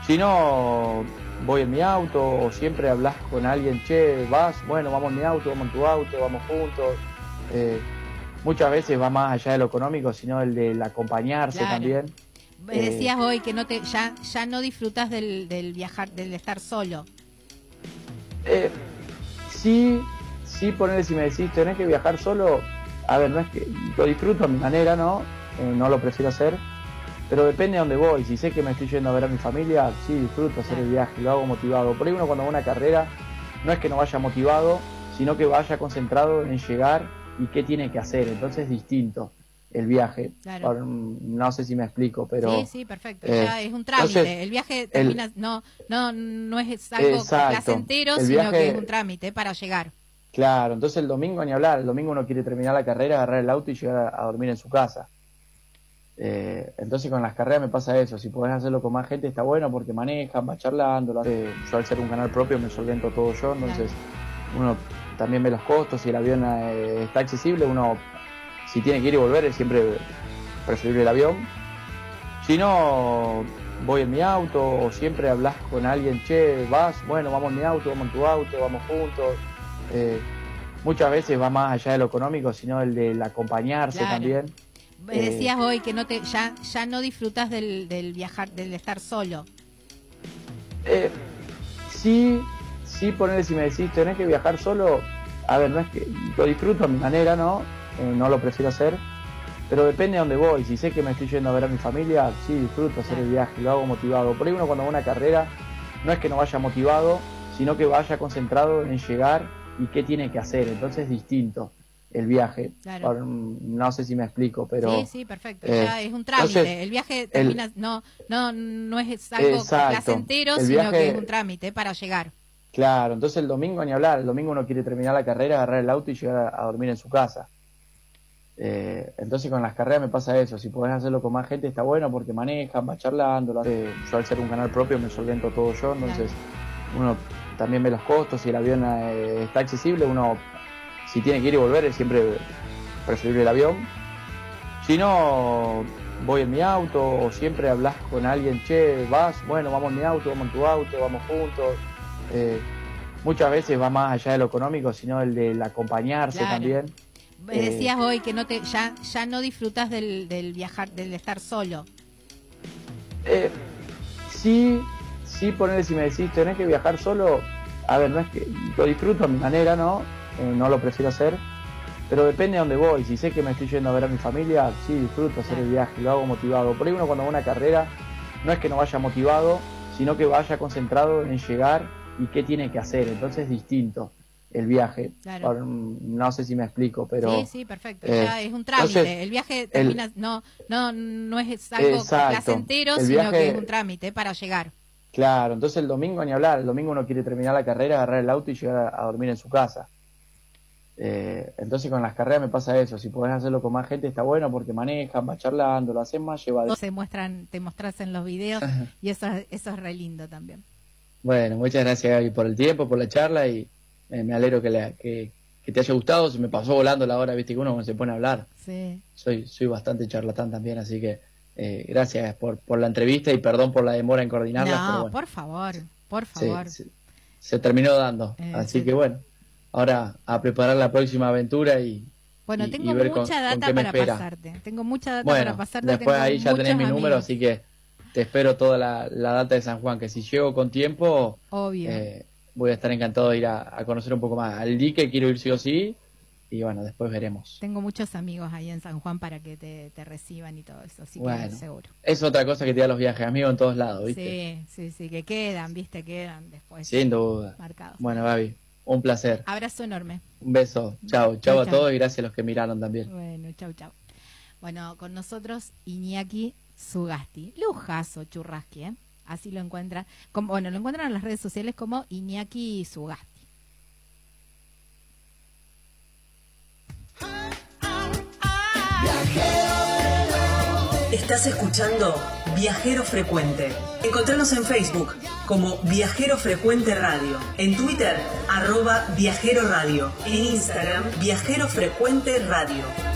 Si no, voy en mi auto o siempre hablas con alguien, che, vas, bueno, vamos en mi auto, vamos en tu auto, vamos juntos. Muchas veces va más allá de lo económico, sino el del acompañarse también. Me decías hoy que ya no disfrutas del viajar, del estar solo. Sí, ponele, si me decís, tenés que viajar solo, a ver, no es que lo disfruto a mi manera, ¿no? No lo prefiero hacer, pero depende de dónde voy. Si sé que me estoy yendo a ver a mi familia, sí disfruto hacer el viaje, lo hago motivado. Por ahí uno cuando va a una carrera, no es que no vaya motivado, sino que vaya concentrado en llegar y qué tiene que hacer, entonces es distinto el viaje. Claro. No sé si me explico, pero... Sí, perfecto, ya es un trámite, entonces, el viaje termina, no es algo placentero, sino que es un trámite para llegar. Claro, entonces el domingo ni hablar, el domingo uno quiere terminar la carrera, agarrar el auto y llegar a dormir en su casa. Entonces con las carreras me pasa eso, si podés hacerlo con más gente está bueno porque manejan, va charlando, yo al ser un canal propio me solvento todo yo, entonces uno también ve los costos, si el avión está accesible, uno si tiene que ir y volver es siempre preferible el avión. Si no, voy en mi auto o siempre hablas con alguien, che, vas, bueno, vamos en mi auto, vamos en tu auto, vamos juntos. Muchas veces va más allá de lo económico, sino el del acompañarse también. Me decías hoy que ya no disfrutas del viajar, del estar solo. Sí, ponele, si me decís, tenés que viajar solo, a ver, no es que lo disfruto a mi manera, ¿no? No lo prefiero hacer, pero depende de dónde voy. Si sé que me estoy yendo a ver a mi familia, sí disfruto hacer el viaje, lo hago motivado. Por ahí uno cuando va a una carrera, no es que no vaya motivado, sino que vaya concentrado en llegar y qué tiene que hacer, entonces es distinto el viaje. Claro. No sé si me explico, pero... Sí, perfecto, ya es un trámite, entonces, el viaje termina, no es algo placentero, sino que es un trámite para llegar. Claro, entonces el domingo ni hablar, el domingo uno quiere terminar la carrera, agarrar el auto y llegar a dormir en su casa. Entonces con las carreras me pasa eso, si podés hacerlo con más gente está bueno porque manejan, va charlando, yo al ser un canal propio me solvento todo yo, entonces uno también ve los costos, si el avión está accesible, uno si tiene que ir y volver es siempre preferible el avión. Si no, voy en mi auto o siempre hablas con alguien, che, vas, bueno, vamos en mi auto, vamos en tu auto, vamos juntos. Muchas veces va más allá de lo económico, sino el del acompañarse también. Me decías hoy que ya no disfrutas del viajar, del estar solo. Sí, ponele, si me decís, tenés que viajar solo, a ver, no es que lo disfruto a mi manera, ¿no? No lo prefiero hacer, pero depende de dónde voy. Si sé que me estoy yendo a ver a mi familia, sí disfruto hacer el viaje, lo hago motivado. Por ahí uno cuando va a una carrera, no es que no vaya motivado, sino que vaya concentrado en llegar y qué tiene que hacer, entonces es distinto el viaje. No sé si me explico, pero... Sí, perfecto, ya es un trámite, entonces, el viaje termina, no es algo placentero, sino que es un trámite para llegar. Claro, entonces el domingo ni hablar, el domingo uno quiere terminar la carrera, agarrar el auto y llegar a dormir en su casa. Entonces con las carreras me pasa eso, si podés hacerlo con más gente está bueno porque manejan, va charlando, lo hacen más llevadero. Te mostrás en los videos y eso es re lindo también. Bueno, muchas gracias Gaby por el tiempo, por la charla y me alegro que te haya gustado. Se me pasó volando la hora, viste que uno cuando se pone a hablar. Sí. Soy bastante charlatán también, así que gracias por la entrevista y perdón por la demora en coordinarla. No, pero bueno, por favor. Se terminó dando, así que bueno, ahora a preparar la próxima aventura y bueno, tengo ver mucha data para pasarte. Tengo mucha data para pasarte. Después ahí ya tenés mi número, así que te espero toda la data de San Juan, que si llego con tiempo, obvio, voy a estar encantado de ir a conocer un poco más. Al dique quiero ir sí o sí, y bueno, después veremos. Tengo muchos amigos ahí en San Juan para que te reciban y todo eso, así que seguro. Es otra cosa que te da los viajes, amigos en todos lados, ¿viste? Sí, que quedan después. Sin duda. Marcados. Bueno, Gaby, un placer. Abrazo enorme. Un beso. Chau a todos y gracias a los que miraron también. Bueno, chau. Bueno, con nosotros Iñaki Zugasti. Lujazo Churrasqui, ¿eh? Así lo encuentran. Lo encuentran en las redes sociales como Iñaki Zugasti. Estás escuchando Viajero Frecuente. Encontranos en Facebook como Viajero Frecuente Radio, en Twitter @Viajero Radio, en Instagram Viajero Frecuente Radio.